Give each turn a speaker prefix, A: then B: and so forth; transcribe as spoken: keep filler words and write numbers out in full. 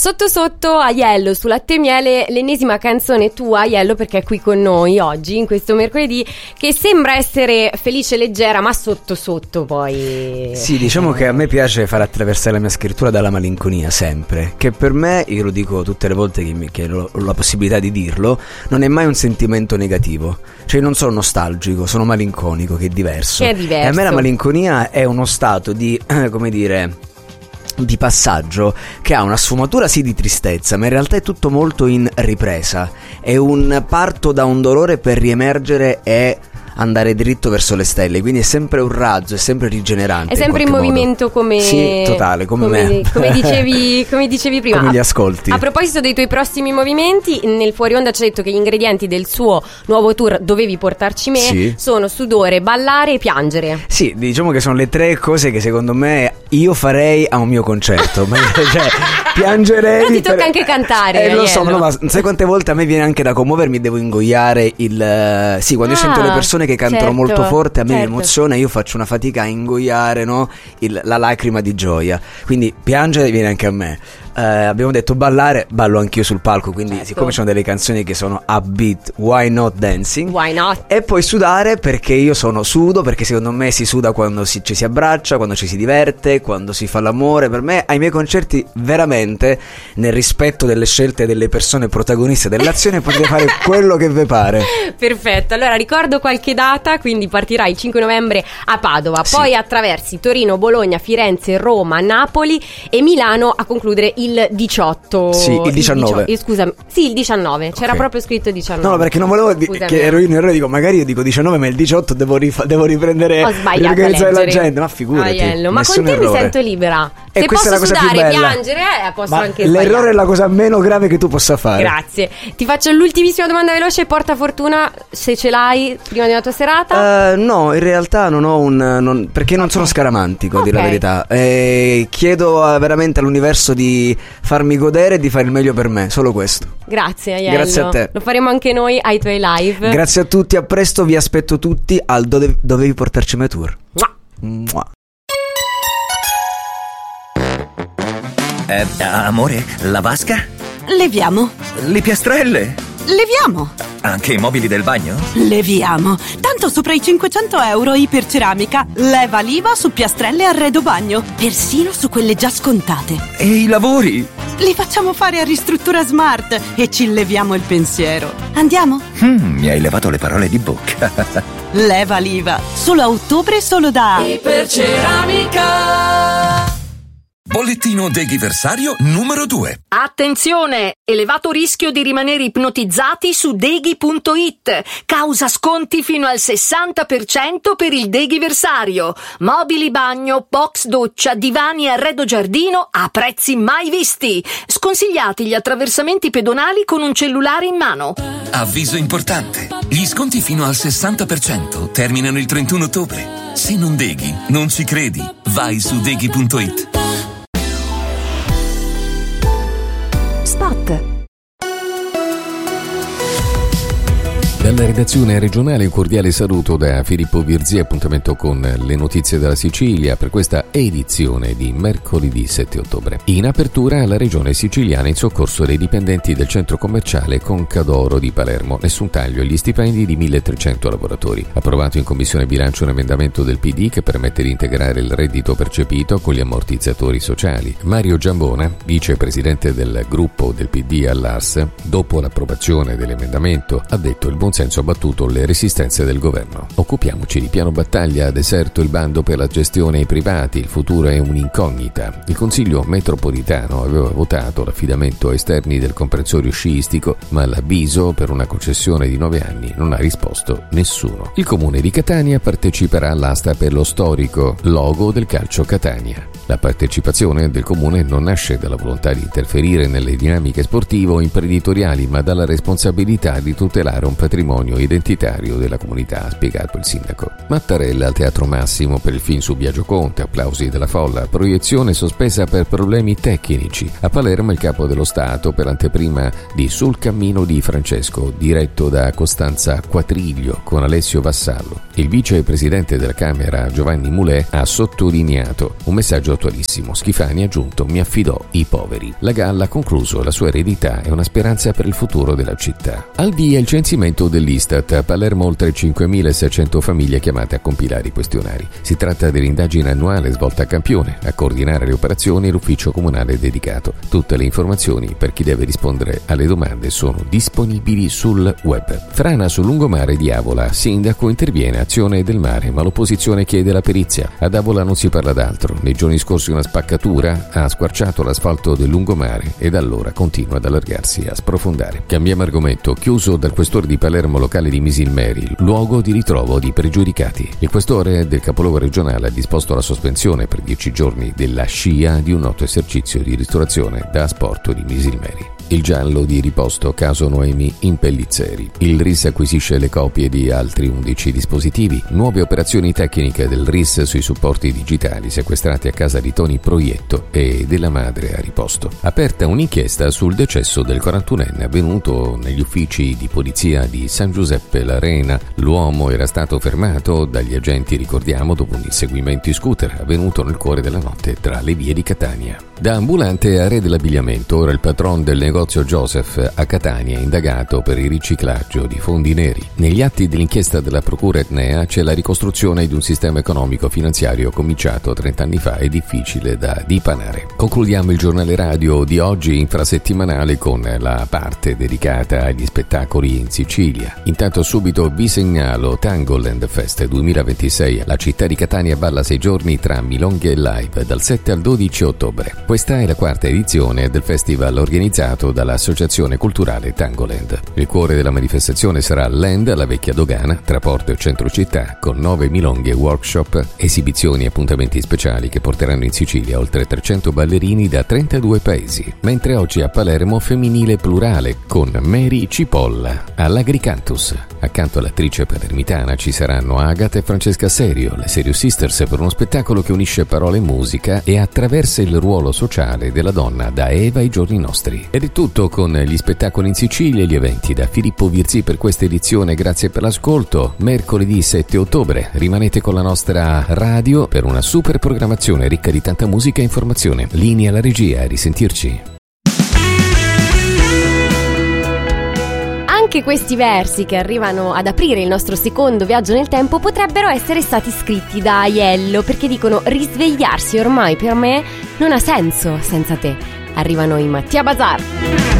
A: Sotto sotto Aiello su Latte e Miele, l'ennesima canzone tua, Aiello, perché è qui con noi oggi in questo mercoledì, che sembra essere felice e leggera, ma sotto sotto poi.
B: Sì, diciamo che a me piace far attraversare la mia scrittura dalla malinconia sempre, che per me, io lo dico tutte le volte che, mi, che ho la possibilità di dirlo, non è mai un sentimento negativo. Cioè non sono nostalgico, sono malinconico, che è diverso.
A: Che è diverso.
B: E a me la malinconia è uno stato di, eh, come dire, di passaggio che ha una sfumatura sì di tristezza, ma in realtà è tutto molto in ripresa. È un parto da un dolore per riemergere e andare dritto verso le stelle, quindi è sempre un razzo, è sempre rigenerante.
A: È sempre in, in movimento modo. come
B: Sì, totale, come,
A: come
B: me.
A: Come dicevi, come dicevi prima.
B: Come gli ascolti.
A: A, a proposito dei tuoi prossimi movimenti, nel fuori onda ci hai detto che gli ingredienti del suo nuovo tour Dovevi portarci me sì. sono sudore, ballare e piangere.
B: Sì, diciamo che sono le tre cose che secondo me io farei a un mio concerto. Ma, cioè, piangerei.
A: Però ti tocca
B: per...
A: anche cantare.
B: Eh, lo so, no, ma sai quante volte a me viene anche da commuovermi, devo ingoiare il. Sì, quando ah, io sento le persone che cantano certo, molto forte, a me certo. mi emoziona, io faccio una fatica a ingoiare, no? il, la lacrima di gioia, quindi piangere viene anche a me. Uh, abbiamo detto ballare, ballo anch'io sul palco, quindi certo. siccome ci sono delle canzoni che sono upbeat, why not dancing?
A: Why not?
B: E poi sudare, perché io sono sudo, perché secondo me si suda quando si, ci si abbraccia, quando ci si diverte, quando si fa l'amore. Per me, ai miei concerti, veramente, nel rispetto delle scelte delle persone protagoniste dell'azione, potete fare quello che vi pare.
A: Perfetto, allora ricordo qualche data, quindi partirai il cinque novembre a Padova, sì. poi attraversi Torino, Bologna, Firenze, Roma, Napoli e Milano a concludere il diciotto.
B: Sì, il diciannove.
A: Il dicio- scusami, sì, il diciannove. C'era okay. proprio scritto diciannove.
B: No, perché non volevo di- che ero io in errore, dico magari io dico diciannove, ma il diciotto devo, rif- devo riprendere.
A: Ho sbagliato a leggere
B: la gente, ma figurati.
A: Aiello, ma con te errore. Mi sento libera.
B: E
A: se
B: questa
A: posso
B: è la cosa
A: sudare
B: più
A: e
B: bella.
A: piangere, eh, posso
B: ma
A: anche
B: l'errore
A: sbagliare.
B: è la cosa meno grave che tu possa fare.
A: Grazie. Ti faccio l'ultimissima domanda veloce. Porta fortuna, se ce l'hai prima della tua serata?
B: Uh, no, in realtà non ho un non, perché non sono scaramantico, okay. di la verità. E chiedo uh, veramente all'universo di farmi godere e di fare il meglio per me, solo questo.
A: Grazie Aiello.
B: Grazie a te.
A: Lo faremo anche noi ai tuoi live.
B: Grazie a tutti, a presto, vi aspetto tutti al Dove, Dovevi portarci me tour.
A: Mua.
B: Mua.
C: Eh, amore, la vasca?
D: Leviamo.
C: Le piastrelle?
D: Leviamo.
C: Anche i mobili del bagno?
D: Leviamo. Tanto sopra i cinquecento euro Iperceramica. Leva l'I V A su piastrelle e arredo bagno. Persino su quelle già scontate.
C: E i lavori?
D: Li facciamo fare a Ristruttura Smart e ci leviamo il pensiero. Andiamo?
C: Mm, mi hai levato le parole di bocca.
D: Leva l'I V A. Solo a ottobre, solo da
E: Iperceramica. Bollettino deghiversario numero due.
F: Attenzione! Elevato rischio di rimanere ipnotizzati su deghi punto it. Causa sconti fino al sessanta per cento per il deghiversario. Mobili bagno, box doccia, divani e arredo giardino a prezzi mai visti. Sconsigliati gli attraversamenti pedonali con un cellulare in mano.
E: Avviso importante. Gli sconti fino al sessanta per cento terminano il trentuno ottobre. Se non deghi, non ci credi. Vai su deghi punto it.
F: Spot.
G: Dalla redazione regionale un cordiale saluto da Filippo Virzi, appuntamento con le notizie della Sicilia per questa edizione di mercoledì sette ottobre. In apertura la regione siciliana in soccorso dei dipendenti del centro commerciale Concadoro di Palermo, nessun taglio agli stipendi di milletrecento lavoratori. Approvato in commissione bilancio un emendamento del P D che permette di integrare il reddito percepito con gli ammortizzatori sociali. Mario Giambona, vicepresidente del gruppo del P D all'A R S, dopo l'approvazione dell'emendamento ha detto il buon senso ha battuto le resistenze del governo. Occupiamoci di piano battaglia, deserto il bando per la gestione ai privati, il futuro è un'incognita. Il Consiglio metropolitano aveva votato l'affidamento a esterni del comprensorio sciistico, ma l'avviso per una concessione di nove anni non ha risposto nessuno. Il comune di Catania parteciperà all'asta per lo storico logo del calcio Catania. La partecipazione del comune non nasce dalla volontà di interferire nelle dinamiche sportive o imprenditoriali, ma dalla responsabilità di tutelare un patrimonio patrimonio identitario della comunità, ha spiegato il sindaco. Mattarella al Teatro Massimo per il film su Biagio Conte, applausi della folla, proiezione sospesa per problemi tecnici. A Palermo il capo dello Stato per l'anteprima di Sul cammino di Francesco, diretto da Costanza Quatriglio con Alessio Vassallo. Il vicepresidente della Camera Giovanni Mulè ha sottolineato un messaggio attualissimo. Schifani ha aggiunto: mi affidò i poveri. La galla ha concluso: la sua eredità è una speranza per il futuro della città. Al via il censimento dell'Istat. A Palermo oltre cinquemilaseicento famiglie chiamate a compilare i questionari. Si tratta dell'indagine annuale svolta a campione. A coordinare le operazioni l'ufficio comunale dedicato. Tutte le informazioni per chi deve rispondere alle domande sono disponibili sul web. Frana sul lungomare di Avola. Sindaco interviene, azione del mare, ma l'opposizione chiede la perizia. Ad Avola non si parla d'altro. Nei giorni scorsi una spaccatura ha squarciato l'asfalto del lungomare e da allora continua ad allargarsi e a sprofondare. Cambiamo argomento. Chiuso dal questore di Palermo locale di Misilmeri, luogo di ritrovo di pregiudicati. Il questore del capoluogo regionale ha disposto la sospensione per dieci giorni della scia di un noto esercizio di ristorazione da asporto di Misilmeri. Il giallo di riposto, caso Noemi in Pellizzeri. Il R I S acquisisce le copie di altri undici dispositivi. Nuove operazioni tecniche del R I S sui supporti digitali sequestrati a casa di Toni Proietto e della madre a riposto. Aperta un'inchiesta sul decesso del quarantunenne avvenuto negli uffici di polizia di San Giuseppe l'Arena. L'uomo era stato fermato dagli agenti, ricordiamo, dopo un inseguimento in scooter avvenuto nel cuore della notte tra le vie di Catania. Da ambulante a re dell'abbigliamento, ora il patron del negozio Joseph a Catania è indagato per il riciclaggio di fondi neri. Negli atti dell'inchiesta della procura etnea c'è la ricostruzione di un sistema economico-finanziario cominciato trent'anni fa e difficile da dipanare. Concludiamo il giornale radio di oggi infrasettimanale con la parte dedicata agli spettacoli in Sicilia. Intanto subito vi segnalo Tangoland Fest duemilaventisei. La città di Catania balla sei giorni tra milonghe e live dal sette al dodici ottobre. Questa è la quarta edizione del festival organizzato dall'Associazione Culturale Tangoland. Il cuore della manifestazione sarà Land, la vecchia dogana, tra porto e centro città, con nove milonghe, workshop, esibizioni e appuntamenti speciali che porteranno in Sicilia oltre trecento ballerini da trentadue paesi. Mentre oggi a Palermo femminile plurale con Mary Cipolla all'Agricantus. Accanto all'attrice palermitana ci saranno Agata e Francesca Serio, le Serio Sisters, per uno spettacolo che unisce parole e musica e attraversa il ruolo sociale della donna da Eva ai giorni nostri. Ed è tutto con gli spettacoli in Sicilia e gli eventi da Filippo Virzì per questa edizione. Grazie per l'ascolto. Mercoledì sette ottobre rimanete con la nostra radio per una super programmazione ricca di tanta musica e informazione. Linea alla regia, a risentirci.
A: Anche questi versi che arrivano ad aprire il nostro secondo viaggio nel tempo potrebbero essere stati scritti da Aiello, perché dicono: risvegliarsi ormai per me non ha senso senza te. Arrivano i Mattia Bazar.